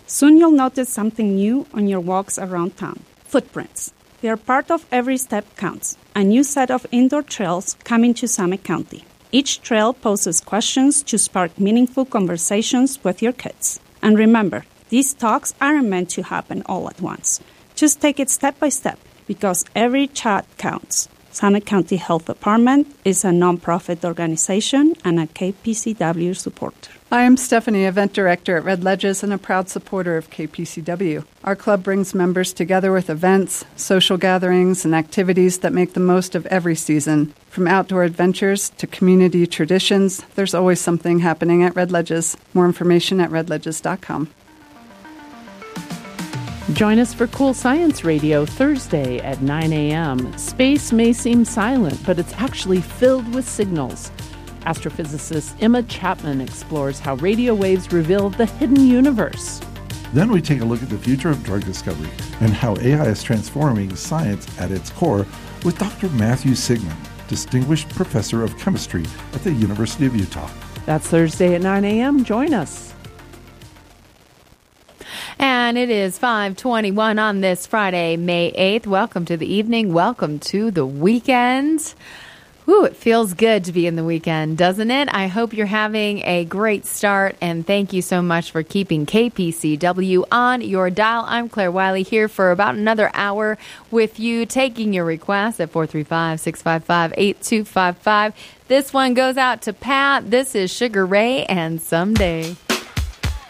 Soon you'll notice something new on your walks around town. Footprints. They are part of Every Step Counts, a new set of indoor trails coming to Summit County. Each trail poses questions to spark meaningful conversations with your kids. And remember, these talks aren't meant to happen all at once. Just take it step by step, because every chat counts. Summit County Health Department is a nonprofit organization and a KPCW supporter. I am Stephanie, Event Director at Red Ledges and a proud supporter of KPCW. Our club brings members together with events, social gatherings, and activities that make the most of every season. From outdoor adventures to community traditions, there's always something happening at Red Ledges. More information at redledges.com. Join us for Cool Science Radio Thursday at 9 a.m. Space may seem silent, but it's actually filled with signals. Astrophysicist Emma Chapman explores how radio waves reveal the hidden universe. Then we take a look at the future of drug discovery and how AI is transforming science at its core with Dr. Matthew Sigmund, Distinguished Professor of Chemistry at the University of Utah. That's Thursday at 9 a.m. Join us. And it is 5:21 on this Friday, May 8th. Welcome to the evening. Welcome to the weekend. Whew, it feels good to be in the weekend, doesn't it? I hope you're having a great start, and thank you so much for keeping KPCW on your dial. I'm Claire Wiley here for about another hour with you, taking your requests at 435-655-8255. This one goes out to Pat. This is Sugar Ray and Someday.